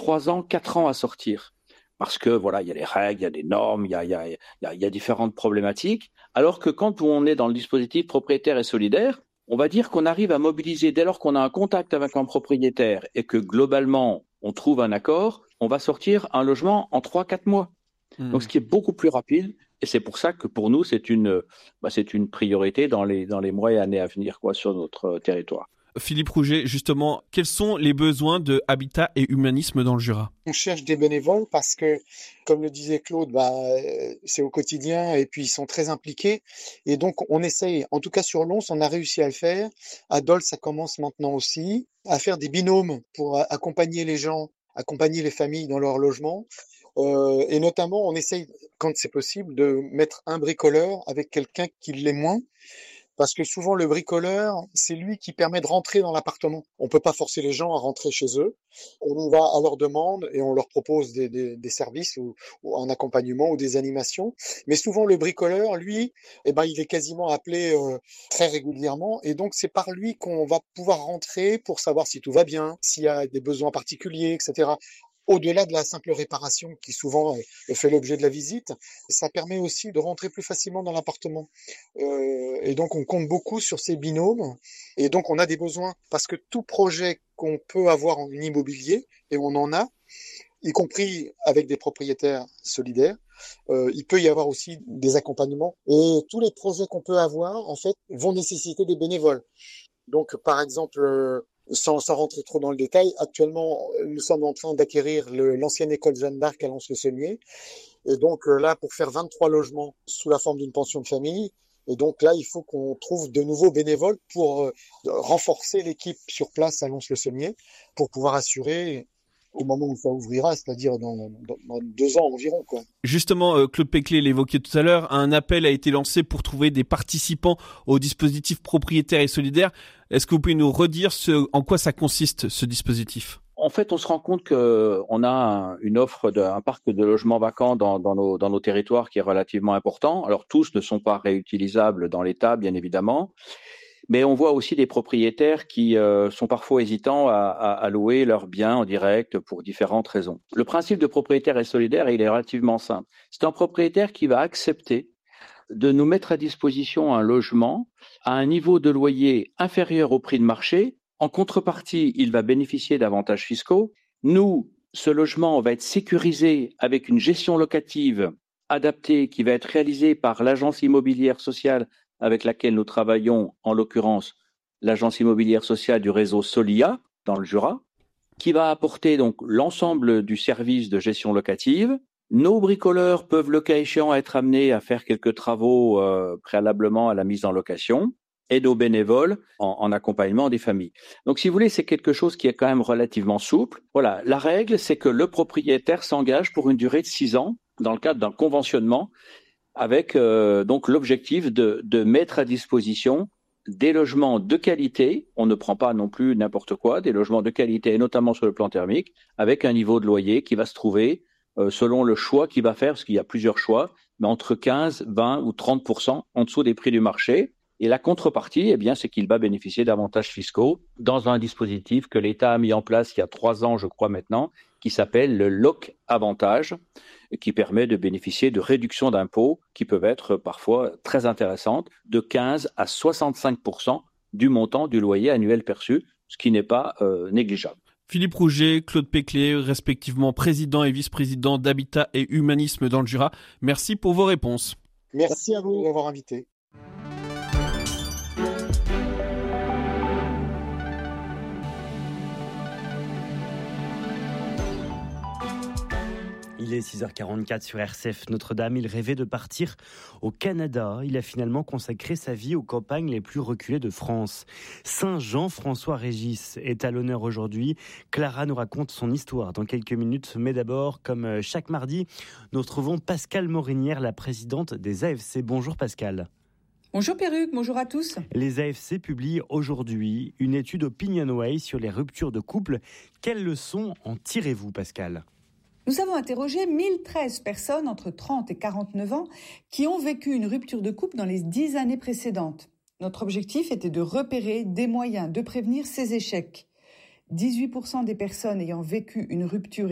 3 ans, 4 ans à sortir. Parce que voilà, il y a des règles, il y a des normes, il y a différentes problématiques. Alors que quand on est dans le dispositif propriétaire et solidaire, on va dire qu'on arrive à mobiliser, dès lors qu'on a un contact avec un propriétaire et que globalement on trouve un accord, on va sortir un logement en 3-4 mois. Donc ce qui est beaucoup plus rapide. Et c'est pour ça que pour nous, c'est une priorité dans les mois et années à venir, quoi, sur notre territoire. Philippe Rouget, justement, quels sont les besoins de Habitat et Humanisme dans le Jura? On cherche des bénévoles parce que, comme le disait Claude, c'est au quotidien et puis ils sont très impliqués. Et donc, on essaye, en tout cas sur Lons, on a réussi à le faire. À Dole, ça commence maintenant aussi, à faire des binômes pour accompagner les gens, accompagner les familles dans leur logement. Et notamment, on essaye, quand c'est possible, de mettre un bricoleur avec quelqu'un qui l'est moins. Parce que souvent, le bricoleur, c'est lui qui permet de rentrer dans l'appartement. On peut pas forcer les gens à rentrer chez eux. On va à leur demande et on leur propose des services ou un accompagnement ou des animations. Mais souvent, le bricoleur, lui, il est quasiment appelé très régulièrement. Et donc, c'est par lui qu'on va pouvoir rentrer pour savoir si tout va bien, s'il y a des besoins particuliers, etc. Au-delà de la simple réparation qui souvent fait l'objet de la visite, ça permet aussi de rentrer plus facilement dans l'appartement. Et donc on compte beaucoup sur ces binômes. Et donc on a des besoins parce que tout projet qu'on peut avoir en immobilier, et on en a, y compris avec des propriétaires solidaires, il peut y avoir aussi des accompagnements. Et tous les projets qu'on peut avoir, en fait, vont nécessiter des bénévoles. Donc par exemple, sans rentrer trop dans le détail, actuellement, nous sommes en train d'acquérir l'ancienne école Jeanne d'Arc à Lons-le-Saunier. Et donc là, pour faire 23 logements sous la forme d'une pension de famille, et donc là, il faut qu'on trouve de nouveaux bénévoles pour renforcer l'équipe sur place à Lons-le-Saunier, pour pouvoir assurer au moment où ça ouvrira, c'est-à-dire dans 2 ans environ, quoi. Justement, Claude Péclet l'évoquait tout à l'heure, un appel a été lancé pour trouver des participants au dispositif propriétaire et solidaire. Est-ce que vous pouvez nous redire en quoi ça consiste, ce dispositif ? En fait, on se rend compte qu'on a une offre d'un parc de logements vacants dans nos territoires qui est relativement important. Alors, tous ne sont pas réutilisables dans l'État, bien évidemment. Mais on voit aussi des propriétaires qui sont parfois hésitants à louer leurs biens en direct pour différentes raisons. Le principe de propriétaire et solidaire, il est relativement simple. C'est un propriétaire qui va accepter de nous mettre à disposition un logement à un niveau de loyer inférieur au prix de marché. En contrepartie, il va bénéficier d'avantages fiscaux. Nous, ce logement va être sécurisé avec une gestion locative adaptée qui va être réalisée par l'agence immobilière sociale avec laquelle nous travaillons, en l'occurrence l'agence immobilière sociale du réseau Solia dans le Jura, qui va apporter donc l'ensemble du service de gestion locative. Nos bricoleurs peuvent, le cas échéant, être amenés à faire quelques travaux préalablement à la mise en location, et nos bénévoles en accompagnement des familles. Donc, si vous voulez, c'est quelque chose qui est quand même relativement souple. Voilà, la règle, c'est que le propriétaire s'engage pour une durée de 6 ans dans le cadre d'un conventionnement avec donc l'objectif de mettre à disposition des logements de qualité. On ne prend pas non plus n'importe quoi, des logements de qualité, notamment sur le plan thermique, avec un niveau de loyer qui va se trouver selon le choix qu'il va faire, parce qu'il y a plusieurs choix, mais entre 15, 20 ou 30% en dessous des prix du marché. Et la contrepartie, eh bien, c'est qu'il va bénéficier d'avantages fiscaux dans un dispositif que l'État a mis en place il y a 3 ans, je crois maintenant, qui s'appelle le LOC Avantage, qui permet de bénéficier de réductions d'impôts qui peuvent être parfois très intéressantes, de 15 à 65% du montant du loyer annuel perçu, ce qui n'est pas négligeable. Philippe Rouget, Claude Péclet, respectivement président et vice-président d'Habitat et Humanisme dans le Jura. Merci pour vos réponses. Merci à vous d'avoir invité. Il est 6h44 sur RCF Notre-Dame. Il rêvait de partir au Canada. Il a finalement consacré sa vie aux campagnes les plus reculées de France. Saint Jean-François Régis est à l'honneur aujourd'hui. Clara nous raconte son histoire dans quelques minutes. Mais d'abord, comme chaque mardi, nous retrouvons Pascale Morinière, la présidente des AFC. Bonjour Pascale. Bonjour Perruque, bonjour à tous. Les AFC publient aujourd'hui une étude OpinionWay sur les ruptures de couple. Quelles leçons en tirez-vous, Pascale ? Nous avons interrogé 1013 personnes entre 30 et 49 ans qui ont vécu une rupture de couple dans les 10 années précédentes. Notre objectif était de repérer des moyens de prévenir ces échecs. 18% des personnes ayant vécu une rupture